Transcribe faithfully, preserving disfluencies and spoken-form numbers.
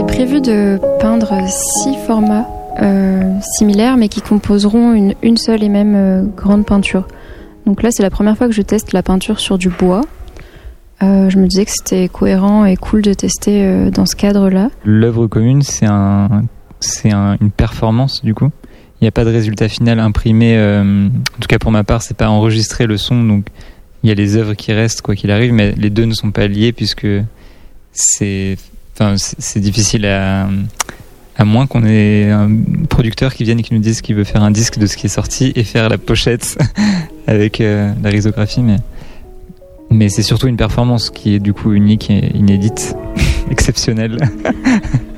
prévu de peindre six formats euh, similaires, mais qui composeront une, une seule et même euh, grande peinture. Donc là, c'est la première fois que je teste la peinture sur du bois. Euh, je me disais que c'était cohérent et cool de tester euh, dans ce cadre-là. L'œuvre commune, c'est, un, c'est un, une performance, du coup. Il n'y a pas de résultat final imprimé. Euh, en tout cas, pour ma part, c'est pas enregistrer le son. Donc, il y a les œuvres qui restent, quoi qu'il arrive, mais les deux ne sont pas liés puisque c'est, enfin, c'est, c'est difficile à, à moins qu'on ait un producteur qui vienne et qui nous dise qu'il veut faire un disque de ce qui est sorti et faire la pochette avec euh, la risographie, mais. Mais c'est surtout une performance qui est du coup unique et inédite, exceptionnelle.